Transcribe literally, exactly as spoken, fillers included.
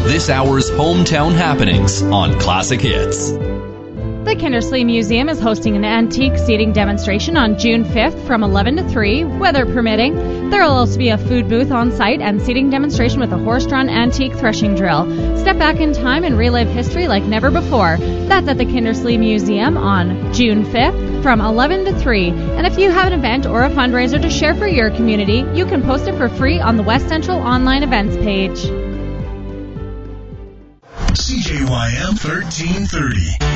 this hour's hometown happenings on Classic Hits. The Kindersley Museum is hosting an antique seating demonstration on June fifth from eleven to three, weather permitting. There will also be a food booth on site and seating demonstration with a horse-drawn antique threshing drill. Step back in time and relive history like never before. That's at the Kindersley Museum on June fifth from eleven to three. And if you have an event or a fundraiser to share for your community, you can post it for free on the West Central online events page. C J Y M thirteen thirty.